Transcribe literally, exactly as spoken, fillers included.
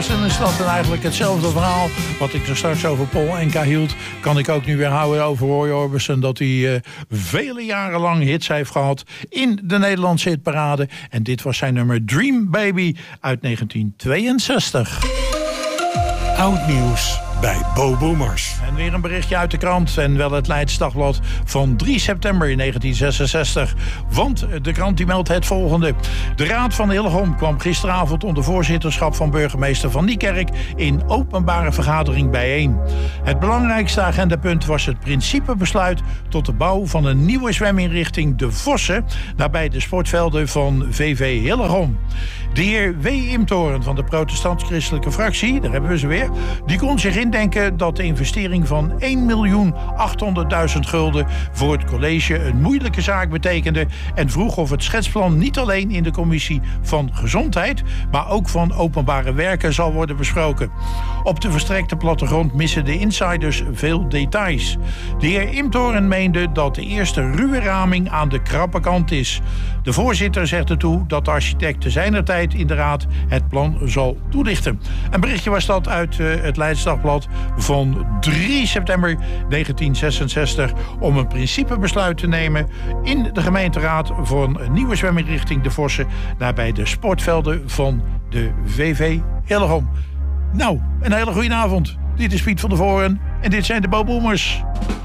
Hilversum is dat en eigenlijk hetzelfde verhaal. Wat ik er straks over Paul Enka hield, kan ik ook nu weer houden over Roy Orbison. Dat hij uh, vele jaren lang hits heeft gehad in de Nederlandse hitparade. En dit was zijn nummer Dream Baby uit negentien tweeënzestig. Oud nieuws bij Bo Boomers. En weer een berichtje uit de krant en wel het Leids Dagblad van drie september negentien zesenzestig. Want de krant die meldt het volgende. De Raad van Hillegom kwam gisteravond onder voorzitterschap van burgemeester Van Niekerk in openbare vergadering bijeen. Het belangrijkste agendapunt was het principebesluit tot de bouw van een nieuwe zweminrichting De Vossen nabij de sportvelden van V V Hillegom. De heer W. Imtoren van de protestants-christelijke fractie, daar hebben we ze weer, die kon zich indenken dat de investering van één miljoen achthonderdduizend gulden voor het college een moeilijke zaak betekende en vroeg of het schetsplan niet alleen in de commissie van Gezondheid, maar ook van Openbare Werken zal worden besproken. Op de verstrekte plattegrond missen de insiders veel details. De heer Imtoren meende dat de eerste ruwe raming aan de krappe kant is. De voorzitter zegt ertoe dat de architect te zijner tijd in de raad het plan zal toelichten. Een berichtje was dat uit uh, het Leids Dagblad van drie september negentien zesenzestig om een principebesluit te nemen in de gemeenteraad voor een nieuwe zweminrichting De Vossen nabij de sportvelden van de V V Hillegom. Nou, een hele goede avond. Dit is Piet van der Voren en dit zijn de Bo Boomers.